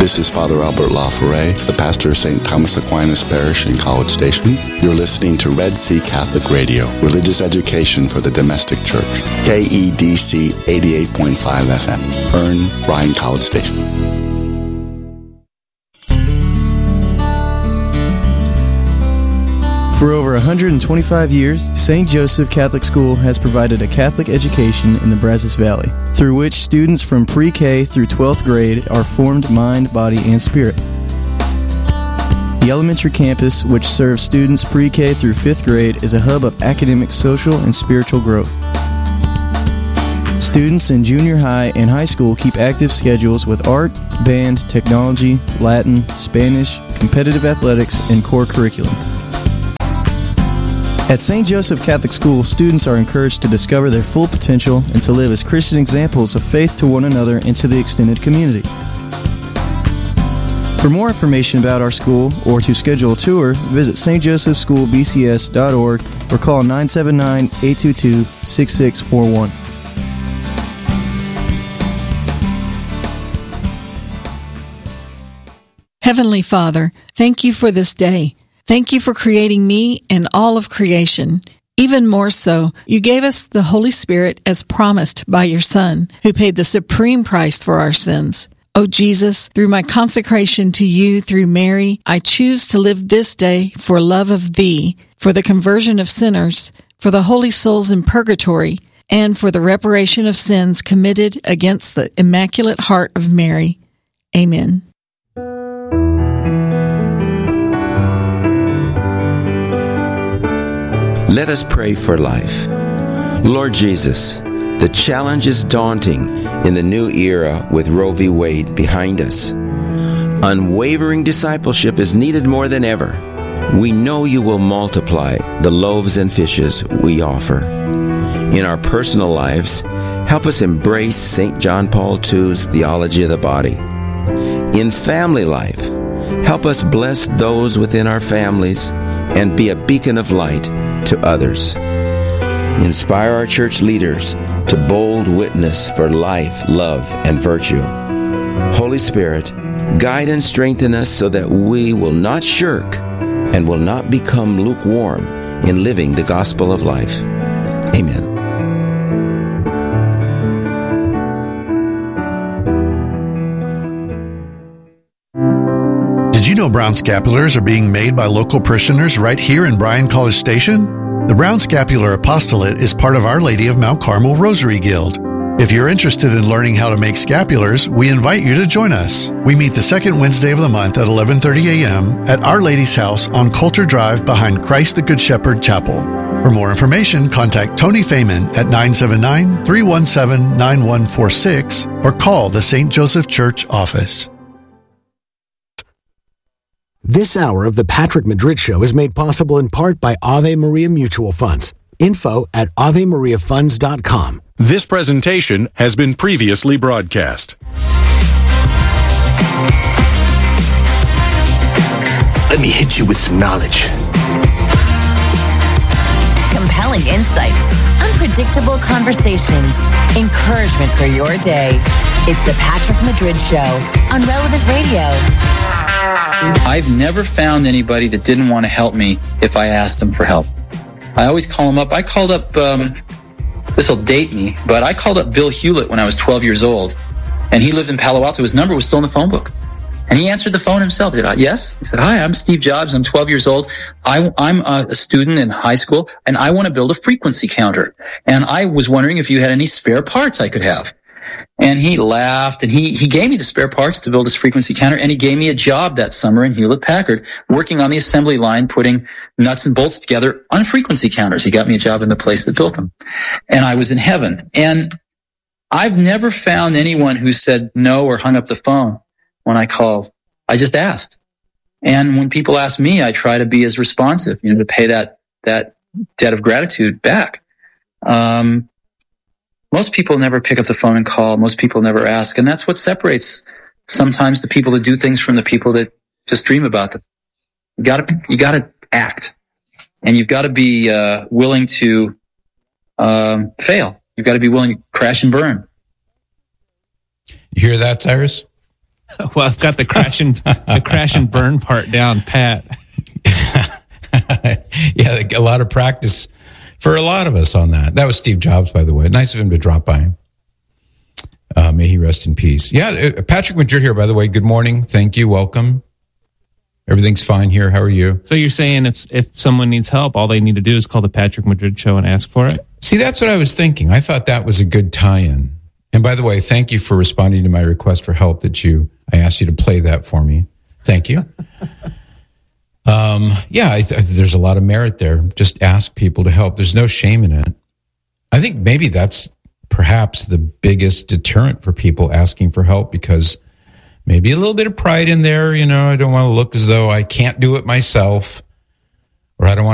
This is Father Albert LaForêt, the pastor of St. Thomas Aquinas Parish in College Station. You're listening to Red Sea Catholic Radio, religious education for the domestic church. KEDC 88.5 FM. Earn, Bryan, College Station. For over 125 years, St. Joseph Catholic School has provided a Catholic education in the Brazos Valley, through which students from pre-K through 12th grade are formed mind, body, and spirit. The elementary campus, which serves students pre-K through 5th grade, is a hub of academic, social, and spiritual growth. Students in junior high and high school keep active schedules with art, band, technology, Latin, Spanish, competitive athletics, and core curriculum. At St. Joseph Catholic School, students are encouraged to discover their full potential and to live as Christian examples of faith to one another and to the extended community. For more information about our school or to schedule a tour, visit stjosephschoolbcs.org or call 979-822-6641. Heavenly Father, thank you for this day. Thank you for creating me and all of creation. Even more so, you gave us the Holy Spirit as promised by your Son, who paid the supreme price for our sins. Oh Jesus, through my consecration to you through Mary, I choose to live this day for love of thee, for the conversion of sinners, for the holy souls in purgatory, and for the reparation of sins committed against the Immaculate Heart of Mary. Amen. Let us pray for life. Lord Jesus, the challenge is daunting in the new era with Roe v. Wade behind us. Unwavering discipleship is needed more than ever. We know you will multiply the loaves and fishes we offer. In our personal lives, help us embrace St. John Paul II's theology of the body. In family life, help us bless those within our families and be a beacon of light to others. Inspire our church leaders to bold witness for life, love, and virtue. Holy Spirit, guide and strengthen us so that we will not shirk and will not become lukewarm in living the gospel of life. Amen. Did you know brown scapulars are being made by local parishioners right here in Bryan College Station? The Brown Scapular Apostolate is part of Our Lady of Mount Carmel Rosary Guild. If you're interested in learning how to make scapulars, we invite you to join us. We meet the second Wednesday of the month at 11:30 a.m. at Our Lady's house on Coulter Drive behind Christ the Good Shepherd Chapel. For more information, contact Tony Feynman at 979-317-9146 or call the St. Joseph Church office. This hour of the Patrick Madrid Show is made possible in part by Ave Maria Mutual Funds. Info at AveMariaFunds.com. This presentation has been previously broadcast. Let me hit you with some knowledge. Compelling insights, unpredictable conversations, encouragement for your day. It's the Patrick Madrid Show on Relevant Radio. I've never found anybody that didn't want to help me if I asked them for help. I always call them up. I called up, this will date me, but I called up Bill Hewlett when I was 12 years old, and he lived in Palo Alto. His number was still in the phone book. And he answered the phone himself. He said, yes? He said, hi, I'm Steve Jobs. I'm 12 years old. I'm a student in high school, and I want to build a frequency counter. And I was wondering if you had any spare parts I could have. And he laughed, and he gave me the spare parts to build this frequency counter, and he gave me a job that summer in Hewlett-Packard, working on the assembly line, putting nuts and bolts together on frequency counters. He got me a job in the place that built them. And I was in heaven. And I've never found anyone who said no or hung up the phone when I called. I just asked. And when people ask me, I try to be as responsive, to pay that debt of gratitude back. Most people never pick up the phone and call. Most people never ask. And that's what separates sometimes the people that do things from the people that just dream about them. You gotta act. And you've got to be willing to fail. You've got to be willing to crash and burn. You hear that, Cyrus? Well, I've got the crash and burn part down pat. Yeah, a lot of practice for a lot of us on that. That was Steve Jobs, by the way. Nice of him to drop by. May he rest in peace. Yeah, Patrick Madrid here, by the way. Good morning. Thank you. Welcome. Everything's fine here. How are you? So you're saying if someone needs help, all they need to do is call the Patrick Madrid Show and ask for it? See, that's what I was thinking. I thought that was a good tie-in. And by the way, thank you for responding to my request for help I asked you to play that for me. Thank you. There's a lot of merit there. Just ask people to help. There's no shame in it. I think maybe that's perhaps the biggest deterrent for people asking for help, because maybe a little bit of pride in there. I don't want to look as though I can't do it myself, or I don't want